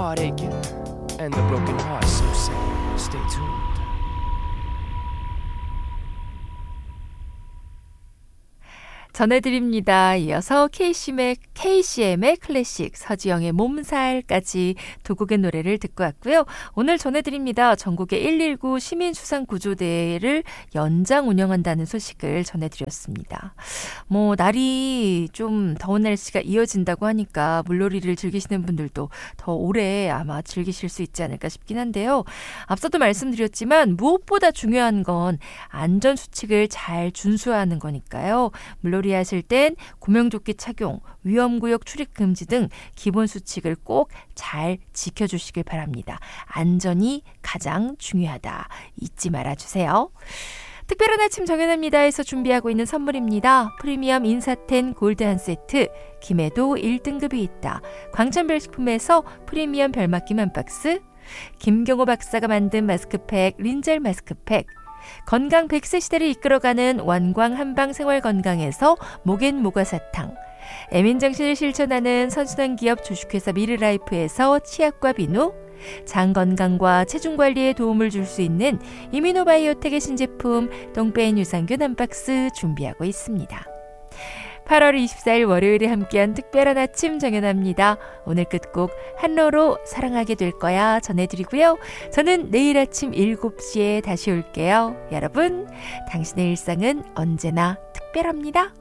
heart aching and the broken heart so sad. Stay tuned. 전해드립니다. 이어서 KCM의 클래식, 서지영의 몸살까지 두 곡의 노래를 듣고 왔고요. 오늘 전해드립니다. 전국의 119 시민수상구조대를 연장 운영한다는 소식을 전해드렸습니다. 날이 좀 더운 날씨가 이어진다고 하니까 물놀이를 즐기시는 분들도 더 오래 아마 즐기실 수 있지 않을까 싶긴 한데요. 앞서도 말씀드렸지만 무엇보다 중요한 건 안전수칙을 잘 준수하는 거니까요. 물놀이 하실 땐 구명조끼 착용, 위험구역 출입 금지 등 기본 수칙을 꼭 잘 지켜주시길 바랍니다. 안전이 가장 중요하다. 잊지 말아주세요. 특별한 아침 정연합니다에서 준비하고 있는 선물입니다. 프리미엄 인사텐 골드 한 세트, 김해도 1등급이 있다. 광천별식품에서 프리미엄 별맛김 한 박스, 김경호 박사가 만든 마스크팩 린젤 마스크팩, 건강 100세 시대를 이끌어가는 완광 한방생활건강에서 목앤모가사탕, 애민정신을 실천하는 선순환 기업 주식회사 미르라이프에서 치약과 비누, 장 건강과 체중 관리에 도움을 줄 수 있는 이미노바이오텍의 신제품 똥배인 유산균 한 박스 준비하고 있습니다. 8월 24일 월요일에 함께한 특별한 아침 정연합니다. 오늘 끝곡 한로로 사랑하게 될 거야 전해드리고요. 저는 내일 아침 7시에 다시 올게요. 여러분, 당신의 일상은 언제나 특별합니다.